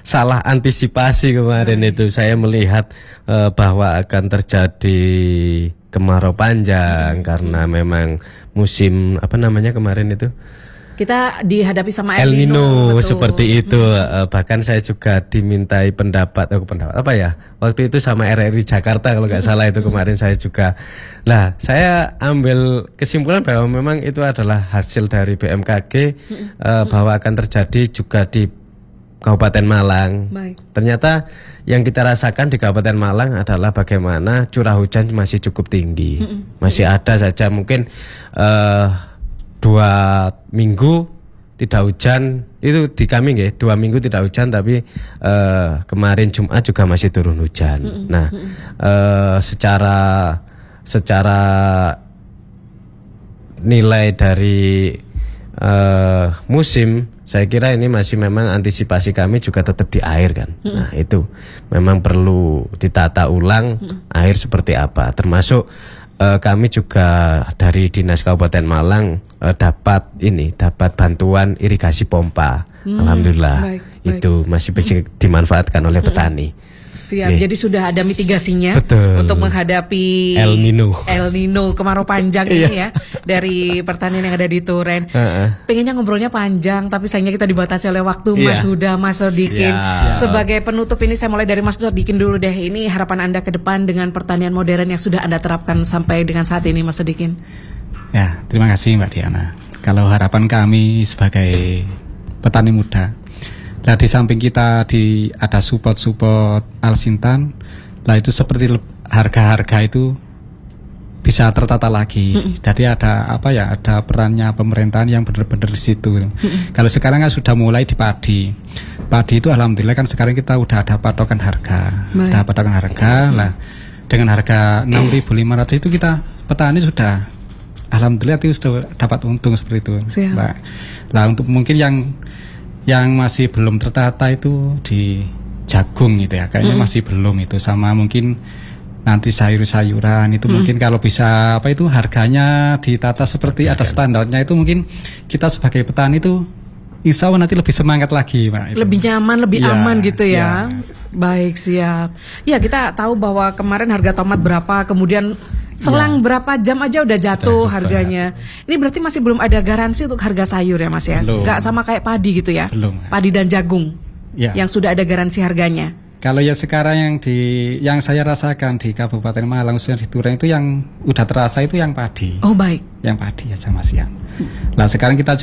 salah antisipasi kemarin itu. Saya melihat bahwa akan terjadi kemarau panjang karena memang musim apa namanya kemarin itu? Kita dihadapi sama El Nino betul. seperti itu. Bahkan saya juga dimintai pendapat apa ya? Waktu itu sama RRI Jakarta kalau nggak salah itu kemarin saya juga. Nah, saya ambil kesimpulan bahwa memang itu adalah hasil dari BMKG bahwa akan terjadi juga di Kabupaten Malang. Baik. Ternyata yang kita rasakan di Kabupaten Malang adalah bagaimana curah hujan masih cukup tinggi. Masih ada saja mungkin 2 minggu tidak hujan, itu di kami ya 2 minggu tidak hujan, tapi kemarin Jumat juga masih turun hujan. Nah, secara nilai dari musim, saya kira ini masih memang antisipasi kami juga tetap di air kan. Nah itu memang perlu ditata ulang air seperti apa, termasuk kami juga dari Dinas Kabupaten Malang dapat bantuan irigasi pompa. Alhamdulillah baik. Itu masih bisa dimanfaatkan oleh petani. Siap. Jadi sudah ada mitigasinya. Betul. Untuk menghadapi El Nino kemarau panjang ini ya dari pertanian yang ada di Turen. Pengennya ngobrolnya panjang, tapi sayangnya kita dibatasi oleh waktu. Mas Huda, Mas Sodikin. Sebagai penutup ini saya mulai dari Mas Sodikin dulu deh. Ini harapan Anda ke depan dengan pertanian modern yang sudah Anda terapkan sampai dengan saat ini, Mas Sodikin. Ya, terima kasih Mbak Diana. Kalau harapan kami sebagai petani muda, nah di samping kita ada support Alsintan, lah itu seperti harga-harga itu bisa tertata lagi. Jadi ada ada perannya pemerintahan yang benar-benar di situ. Kalau sekarang kan sudah mulai di padi. Padi itu alhamdulillah kan sekarang kita udah ada patokan harga. Ada patokan harga. Lah dengan harga 6.500 itu kita petani sudah alhamdulillah itu sudah dapat untung seperti itu. Mbak. Lah untuk mungkin yang masih belum tertata itu di jagung gitu ya, kayaknya masih belum itu, sama mungkin nanti sayur-sayuran itu mungkin kalau bisa harganya ditata seperti ada standarnya, itu mungkin kita sebagai petani itu insya Allah nanti lebih semangat lagi, Pak. Lebih nyaman, lebih aman gitu ya. Baik, siap. Ya, kita tahu bahwa kemarin harga tomat berapa, kemudian selang berapa jam aja udah jatuh harganya. Ini berarti masih belum ada garansi untuk harga sayur ya, Mas ya? Nggak sama kayak padi gitu ya? Belum. Padi dan jagung yang sudah ada garansi harganya. Kalau ya sekarang yang saya rasakan di Kabupaten Malang, khususnya di Turen itu yang udah terasa itu yang padi. Oh baik. Yang padi ya sama siang. Nah sekarang kita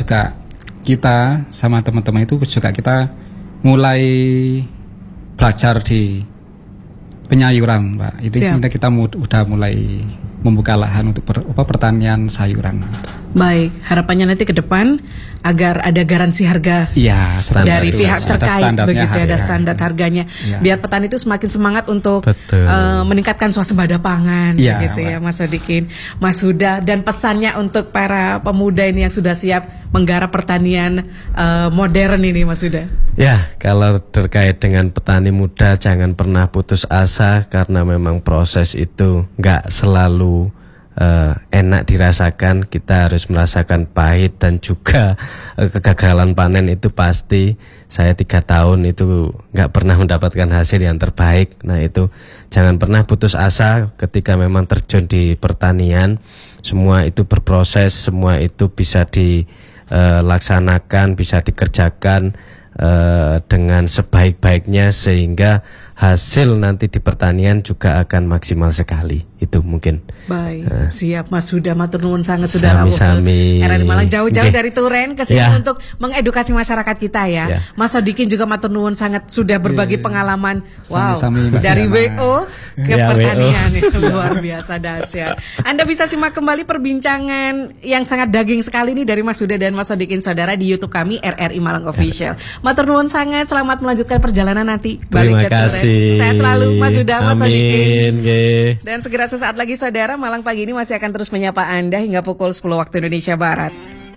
sama teman-teman itu juga kita mulai belajar di penyayuran, Mbak. Itu kita udah mulai membuka lahan untuk pertanian sayuran. Baik, harapannya nanti ke depan agar ada garansi harga dari pihak terkait begitu ya, ada standar harganya, biar petani itu semakin semangat untuk meningkatkan swasembada pangan gitu ya, Mas Sodikin, Mas Huda, dan pesannya untuk para pemuda ini yang sudah siap menggarap pertanian modern ini, Mas Huda. Ya, kalau terkait dengan petani muda jangan pernah putus asa, karena memang proses itu nggak selalu enak dirasakan. Kita harus merasakan pahit dan juga kegagalan panen itu pasti. Saya 3 tahun itu nggak pernah mendapatkan hasil yang terbaik. Nah itu jangan pernah putus asa ketika memang terjun di pertanian. Semua itu berproses, semua itu bisa dilaksanakan, bisa dikerjakan dengan sebaik-baiknya, sehingga hasil nanti di pertanian juga akan maksimal sekali. Itu mungkin. Baik, siap Mas Huda, matur nuwun sangat sudah rawuh Sami-sami. RRI Malang jauh-jauh dari Turen ke sini untuk mengedukasi masyarakat kita ya. Mas Sodikin juga matur nuwun sangat sudah berbagi pengalaman. Wow, Sami-sami, dari WO ke pertanian luar biasa dahsyat. Anda bisa simak kembali perbincangan yang sangat daging sekali nih dari Mas Huda dan Mas Sodikin saudara di YouTube kami RRI Malang Official. Matur nuwun sangat, selamat melanjutkan perjalanan nanti balik ke Turen. Sehat selalu Mas Huda, Mas Sodikin. Dan segera sesaat lagi saudara, Malang Pagi ini masih akan terus menyapa Anda hingga pukul 10 waktu Indonesia Barat.